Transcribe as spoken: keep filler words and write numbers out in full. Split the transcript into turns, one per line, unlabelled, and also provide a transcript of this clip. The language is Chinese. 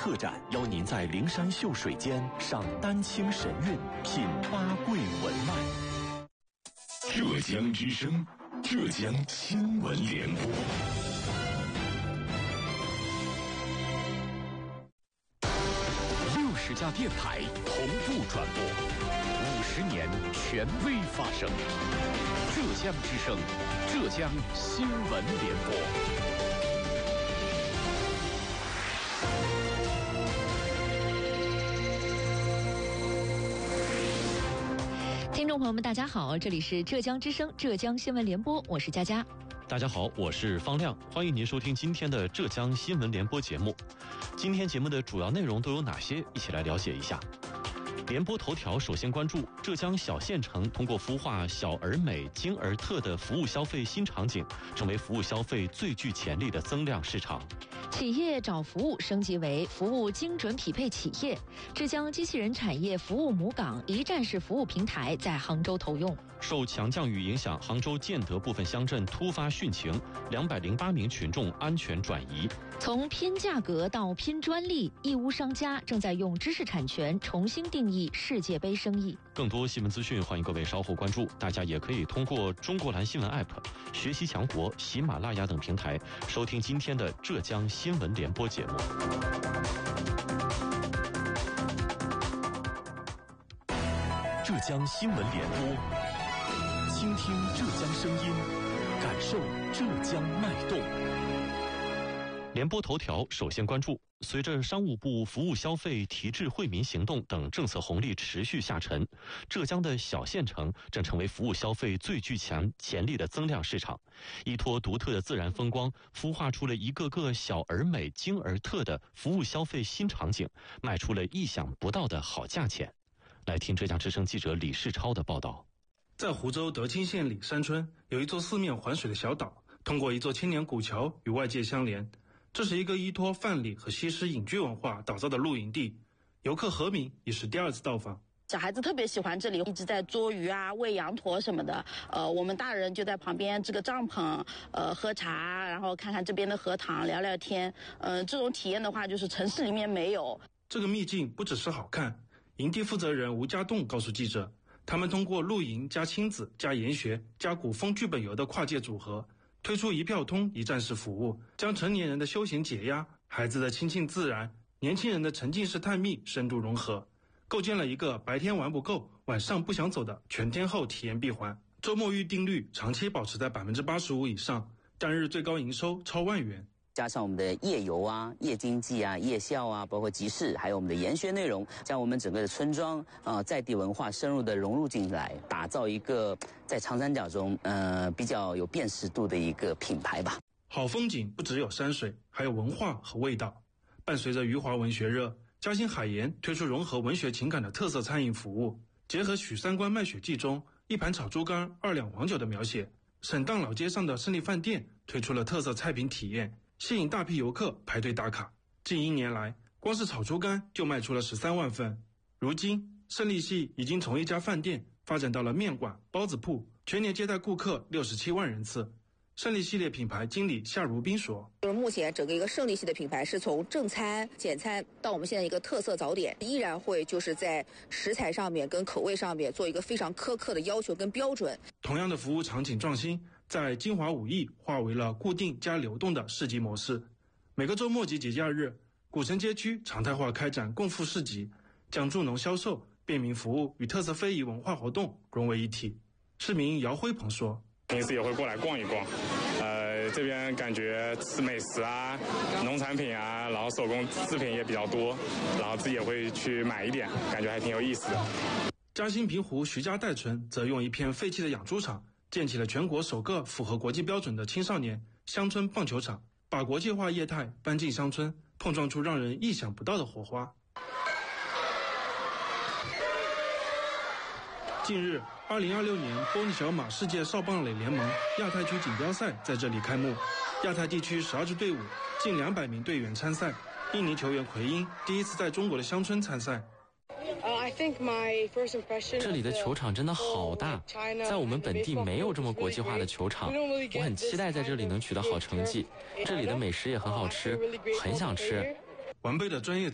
特展，邀您在灵山秀水间赏丹青神韵，品八桂文脉。
浙江之声，浙江新闻联播。
六十家电台同步转播，五十年权威发声。浙江之声，浙江新闻联播。
听众朋友们，大家好，这里是浙江之声浙江新闻联播，我是佳佳。
大家好，我是方亮，欢迎您收听今天的浙江新闻联播节目。今天节目的主要内容都有哪些？一起来了解一下。联播头条首先关注浙江小县城通过孵化小而美、精而特的服务消费新场景，成为服务消费最具潜力的增量市场。
企业找服务升级为服务精准匹配企业，浙江机器人产业服务母港一站式服务平台在杭州投用。
受强降雨影响，杭州建德部分乡镇突发汛情，两百零八名群众安全转移。
从拼价格到拼专利，义乌商家正在用知识产权重新定义世界杯生意。
更多新闻资讯，欢迎各位稍后关注。大家也可以通过中国蓝新闻 App、学习强国、喜马拉雅等平台收听今天的浙江新闻联播节目。
浙江新闻联播，倾听浙江声音，感受浙江脉动。
联播头条首先关注，随着商务部服务消费提质惠民行动等政策红利持续下沉，浙江的小县城正成为服务消费最具强潜力的增量市场。依托独特的自然风光，孵化出了一个个小而美、精而特的服务消费新场景，卖出了意想不到的好价钱。来听浙江之声记者李世超的报道。
在湖州德清县里山村有一座四面环水的小岛，通过一座千年古桥与外界相连。这是一个依托范蠡和西施隐居文化打造的露营地，游客何敏也是第二次到访。
小孩子特别喜欢这里，一直在捉鱼啊、喂羊驼什么的。呃，我们大人就在旁边支个帐篷，呃，喝茶，然后看看这边的荷塘，聊聊天。呃，这种体验的话，就是城市里面没有。
这个秘境不只是好看，营地负责人吴家栋告诉记者，他们通过露营加亲子加研学加古风剧本游的跨界组合，推出一票通一站式服务，将成年人的休闲解压、孩子的亲近自然、年轻人的沉浸式探秘深度融合，构建了一个白天玩不够、晚上不想走的全天候体验闭环。周末预订率长期保持在 百分之八十五 以上，单日最高营收超万元。
加上我们的夜游啊、夜经济啊、夜校啊，包括集市，还有我们的研学内容，将我们整个的村庄啊、呃、在地文化深入的融入进来，打造一个在长三角中呃比较有辨识度的一个品牌吧。
好风景不只有山水，还有文化和味道。伴随着余华文学热，嘉兴海盐推出融合文学情感的特色餐饮服务，结合许三观卖血记中一盘炒猪肝二两黄酒的描写，沈荡老街上的胜利饭店推出了特色菜品体验，吸引大批游客排队打卡。近一年来，光是炒猪肝就卖出了十三万份。如今，胜利系已经从一家饭店发展到了面馆、包子铺，全年接待顾客六十七万人次。胜利系列品牌经理夏如冰说，
就是目前整个一个胜利系的品牌是从正餐、简餐到我们现在一个特色早点，依然会就是在食材上面跟口味上面做一个非常苛刻的要求跟标准。
同样的服务场景创新，在金华五义化为了固定加流动的市集模式。每个周末及节假日，古城街区常态化开展共富市集，将助农销售、便民服务与特色非遗文化活动融为一体。市民姚辉鹏说，
平时也会过来逛一逛，呃，这边感觉吃美食啊、农产品啊，然后手工制品也比较多，然后自己也会去买一点，感觉还挺有意思的。
嘉兴平湖徐家代村则用一片废弃的养猪场建起了全国首个符合国际标准的青少年乡村棒球场，把国际化业态搬进乡村，碰撞出让人意想不到的火花。近日，二零二六年波尼小马世界少棒垒联盟亚太区锦标赛在这里开幕。亚太地区十二支队伍，近两百名队员参赛。印尼球员奎因第一次在中国的乡村参赛。
这里的球场真的好大，在我们本地没有这么国际化的球场，我很期待在这里能取得好成绩。这里的美食也很好吃，很想吃。
完备的专业